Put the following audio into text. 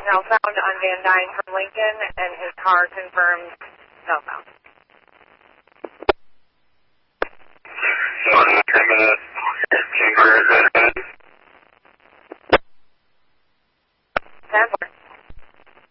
intel found on Van Dyne from Lincoln, and his car confirmed southbound. 10 minutes, Chamber,